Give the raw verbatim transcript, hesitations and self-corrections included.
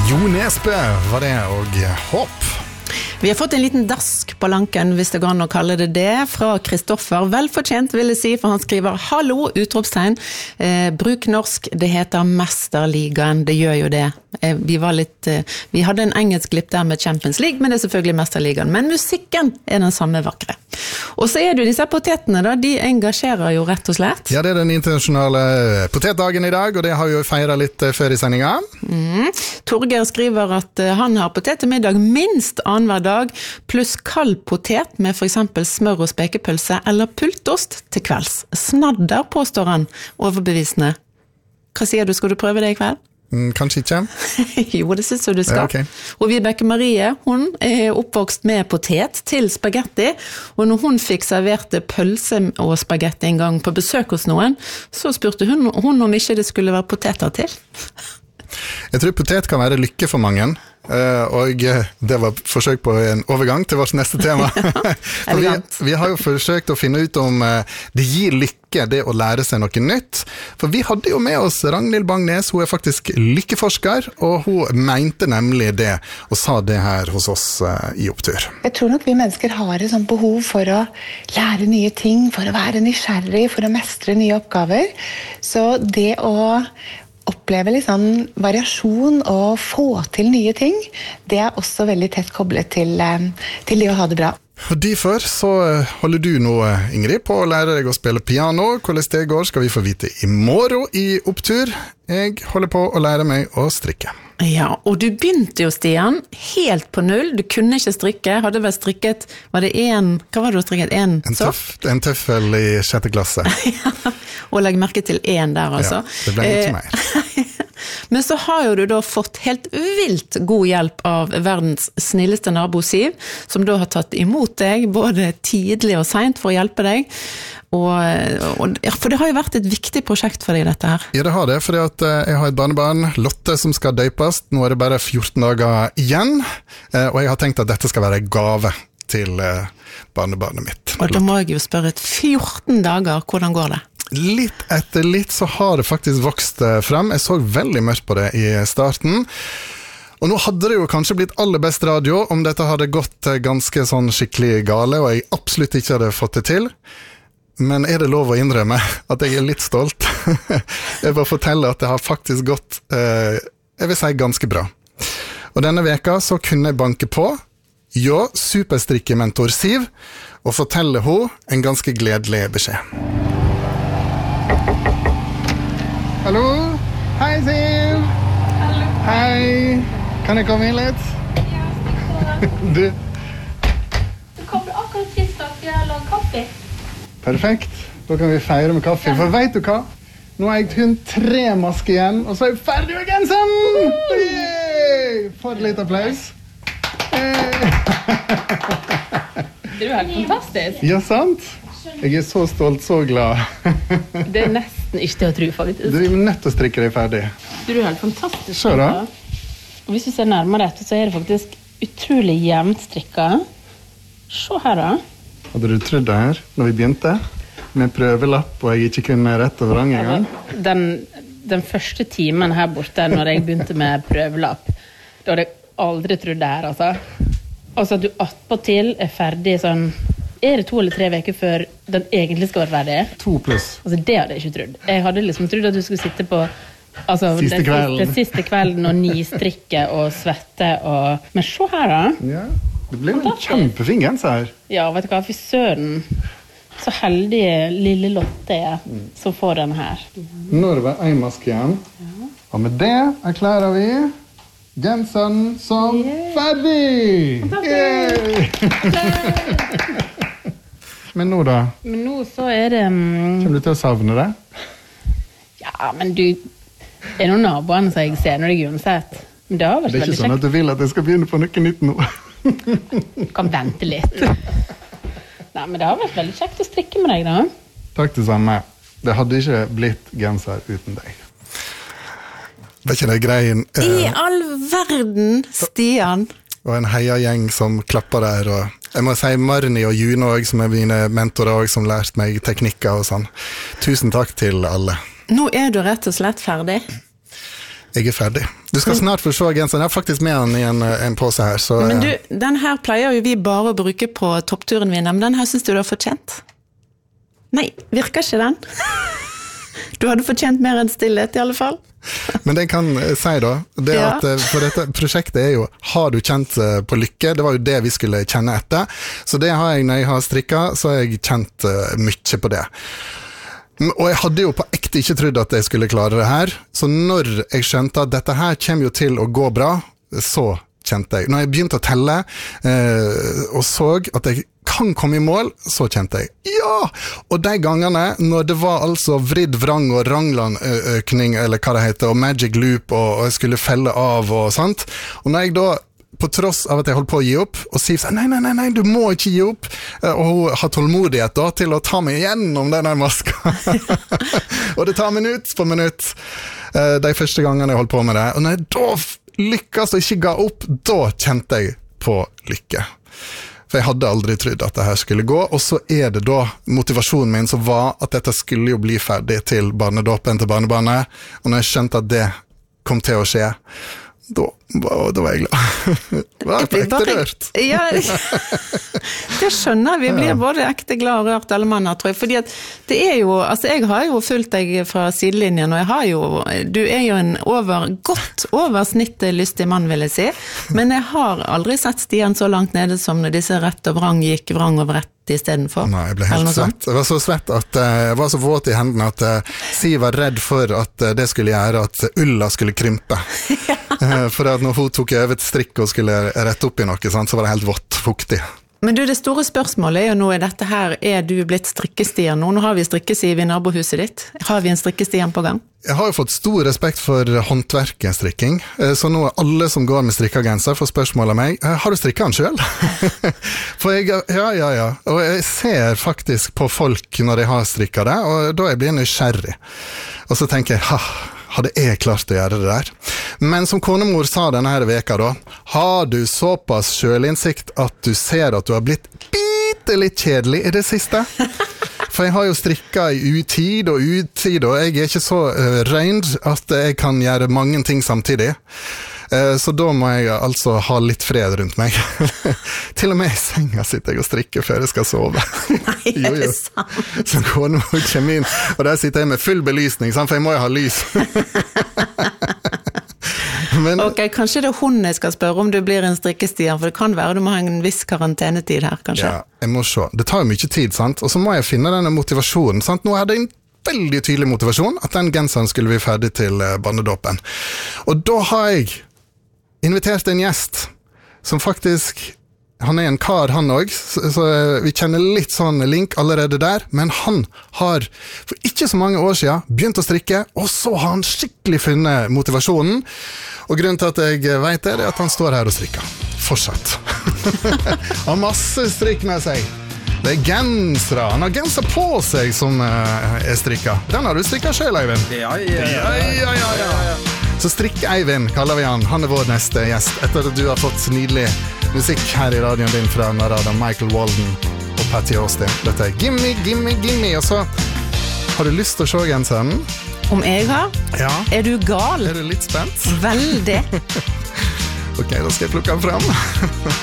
Jo Nesbø var det, og hopp. Vi har fått en liten dask på lanken, hvis det går an å kalle det det, fra Kristoffer. Velfortjent, vil jeg si, for han skriver «Hallo, utropstegn. Eh, bruk norsk, det heter Mesterligaen». Det gjør jo det. Eh, vi var litt, eh, vi hadde en engelsk glipp der med Champions League, men det er selvfølgelig Mesterligaen. Men musikken er den samme vakre. Og så er det jo disse potetene da, de engasjerer jo rett og slett. Ja, det er den internasjonale potetdagen i dag, og det har vi jo feiret litt før i sendingen. Mm. Torger skriver at han har potet til middag minst annen hver dag, pluss kald potet med for eksempel smør og spekepølse eller pultost til kvelds. Snadder, påstår han, overbevisende. Hva sier du, skal du prøve det i kveld? Mm, kanskje ikke. Jo, det synes jeg du skal. Ja, okay. Og Vibeke Marie, hun er oppvokst med potet til spagetti, og når hun fikk serverte pølse og spagetti en gang på besøk hos noen, så spurte hun, hun om ikke det skulle være poteter til. Jeg tror potet kan være lykke for mange, og det var forsøk på en overgang til vårt neste tema. For vi, vi har jo forsøkt å finne ut om det gir lykke det å lære seg noe nytt. For vi hadde jo med oss Ragnhild Bangnes, hun er faktisk lykkeforsker, og hun mente nemlig det, og sa det her hos oss i Opptur. Jeg tror nok vi mennesker har et sånt behov for å lære nye ting, for å være nysgjerrig, for å mestre nye oppgaver. Så det å oppleve litt sånn variasjon og få til nye ting, det er også veldig tett koblet til, til det å ha det bra. Og derfor så holder du nå, Ingrid, på å lære deg å spille piano. Hvordan det går skal vi få vite i morgen i Opptur. Jeg holder på å lære meg å strikke. Ja, og du begynte jo, Stian, helt på null. Du kunne ikke strikke. Hadde vel strikket, var det en, hva var det du strikket? En, en, tøff, en tøffel i sjette klasse. Ja, og legg merke til en der, altså. Ja, det ble ikke mer. Men så har jo du da fått helt vilt god hjelp av verdens snilleste nabo Siv, som da har tatt imot deg, både tidlig og sent for å hjelpe deg. Og, og, ja, for det har jo vært et viktig prosjekt for deg dette her. Ja, det har det, fordi at jeg har et barnebarn, Lotte, som skal døpes. Nå er det bare fjorten dager igjen, og jeg har tenkt at dette skal være en gave til barnebarnet mitt. Og da må jeg jo spørre, fjorten dager, hvordan går det? Litt etter litt så har det faktisk vokst frem. Jeg så veldig mørkt på det i starten. Og nå hadde det jo kanskje blitt aller best radio om dette hadde gått ganske sånn skikkelig gale, og jeg absolutt ikke hadde fått det til. Men er det lov å innrømme at jeg er litt stolt? Jeg vil fortelle at det har faktisk gått, eh, jeg vil si ganske bra. Og denne veka så kunne jeg banke på, jo, superstrikkementor Siv, og fortelle henne en ganske gledelig beskjed. Hallo? Hei, Siv! Hallo. Hei! Kan jeg komme inn litt? Ja, stikk Du? Du kommer akkurat sist at jeg har laget kaffe. Perfekt. Da kan vi feire med kaffe. For vet du hva? Nå har jeg kun tre masker igjen, og så er jeg ferdig med genseren! Yay! For litt applaus. Det er jo helt fantastisk. Ja, sant? Jeg er så stolt, så glad. Det er nesten ikke til å tro, faktisk. Du er nødt til å strikke deg ferdig. Det er jo helt fantastisk. Så da? Og hvis du ser nærmere etter, så er det faktisk utrolig jevnt strikket. Se her da. Hadde du trodd det her, når vi begynte? Med prøvelapp, og jeg ikke kunne rett over rang en gang? Den, den første timen her borte, når jeg begynte med prøvelapp, da hadde jeg aldri trodd det her, altså. Altså at du attpåtil er ferdig sånn, er det to eller tre veker før den egentlig skal være ferdig? To pluss. Altså det hadde jeg ikke trodd. Jeg hadde liksom trodd at du skulle sitte på altså, siste den, kvelden. den siste kvelden og nistrikke og svette og... Men se her da. Ja, det ble en kjempefin genser her. Ja, vet du hva, fy søren. Så heldige lille Lotte er som får den her. Nå er det bare en maske igjen. Ja. Og med det erklærer vi genseren som yeah. ferdig! Yay! Men nå da? Men nå så er det... Um... Kommer du til å savne det? Ja, men du... Det er noen naboene som jeg ser når jeg er uansett. Men det har vært veldig kjekt. Det er ikke sånn at du vil at jeg skal begynne på noe nytt nå. Du kan vente litt. Nei, men det har vært veldig kjekt å strikke med deg da. Takk det samme. Det hadde ikke blitt genser uten deg. Det er ikke det greien. I all verden, Stian! Og en heiagjeng som klapper der, og jeg må si Marni og June også, som er mine mentorer også, som lærte meg teknikker og sånn. Tusen takk til alle. Nå er du rett og slett ferdig. Jeg er ferdig. Du skal snart få se genseren. Jeg har faktisk med den i en, en pose her. Så, men du, den her pleier jo vi bare å bruke på toppturen vi, men den her synes du du har fortjent? Nei, virker ikke den? Du hadde fortjent mer enn stillhet i alle fall. Men det jeg kan si da, det er at ja. For dette prosjektet er jo, har du kjent på lykke? Det var jo det vi skulle kjenne etter. Så det har jeg, når jeg har strikket, så har jeg kjent mye på det. Og jeg hadde jo på ekte ikke trodd at jeg skulle klare det her, så når jeg skjønte at dette her kommer jo til å gå bra, så kjente jeg. Når jeg begynte å telle, eh, og så at jeg kan komme i mål, så kjente jeg, ja! Og de gangene, når det var altså vridd vrang og ranglandøkning, eller hva det heter, og magic loop, og, og jeg skulle felle av og sånt, og når jeg da på tross av at jeg holdt på å gi opp, og Siv sa, nei, nei, nei, nei, du må ikke gi opp, og hun har tålmodighet da, til å ta meg gjennom denne maska. Og det tar minutt på minutt, de første gangene jeg holdt på med det, og når jeg da lykkes og ikke ga opp, da kjente jeg på lykke. For jeg hadde aldri trodd at det her skulle gå, og så er det da motivasjonen min som var at dette skulle jo bli ferdig til barnedåpen til barnebarnet, og når jeg skjønte at det kom til å skje, Da, da var jeg glad. Det var ekte rørt. Ja, det skjønner vi. blir både ekte glad og rørt alle manner, tror jeg. Fordi at det er jo, altså jeg har jo fulgt deg fra sidelinjen, og jeg har jo, du er jo en over, godt over snittet lystig mann, vil jeg si. Men jeg har aldri sett Stian så langt nede som når disse rett og vrang gikk vrang og rett i stedet for. Nei, jeg ble helt svett. Jeg var så svett at jeg var så våt i hendene at Siv var redd for at det skulle gjøre at Ulla skulle krympe. Ja. For at når hun tok over et strikk og skulle rette opp i noe, så var det helt vått, fuktig. Men du, det store spørsmålet er jo nå, er dette her, er du blitt strikkestian nå? Nå har vi strikkesiv i nabohuset ditt. Har vi en strikkestian på gang? Jeg har jo fått stor respekt for håndverkenstrikking, så nå er alle som går med strikkagenser får spørsmål av meg, har du strikket den selv? For jeg, ja, ja, ja, og jeg ser faktisk på folk når de har strikket det, og da blir jeg nysgjerrig. Og så tenker jeg, ha, hadde jeg klart å gjøre det der? Men som konemor sa denne her veka da, har du såpass selvinnsikt at du ser at du har blitt bitte litt kjedelig i det siste? For jeg har jo strikket i utid og utid, og jeg er ikke så uh, røynd at jeg kan gjøre mange ting samtidig. Uh, så da må jeg altså ha litt fred rundt meg. Til og med i senga sitter jeg og strikker før jeg skal sove. Nei, er det sant? Så konemor kommer inn, og der sitter jeg med full belysning, sant? For jeg må jo ha lys. Men, ok, kanskje det er hun jeg skal spørre om du blir en strikkestian, for det kan være du må ha en viss karantenetid her, kanskje? Ja, jeg må se. Det tar jo mye tid, sant? Og så må jeg finne denne motivasjonen, sant? Nå hadde jeg en veldig tydelig motivasjon, at den genseren skulle bli ferdig til barnedåpen. Og da har jeg invitert en gjest, som faktisk, han er en kar han også, så, så vi kjenner litt sånn link allerede der, men han har for ikke så mange år siden begynt å strikke, og så har han skikkelig funnet motivasjonen, og grunnen til at jeg vet det, er at han står her og strikker. Fortsatt. Han har masse strikk med seg. Det er gensere. Han har genser på seg som uh, er strikket. Den har du strikket selv, Eivind. Ja, ja, ja. ja, ja, ja, ja. Så Strikk-Eivind kaller vi han. Han er vår neste gjest, etter at du har fått nydelig musikk her i radioen din fra Narada, Michael Walden og Patty Austin. Dette er Gimme, Gimme, Gimme. Og så har du lyst til å se genseren? Om jeg har? Ja. Er du gal? Er du litt spent? Veldig. Ok, da skal jeg plukke den frem.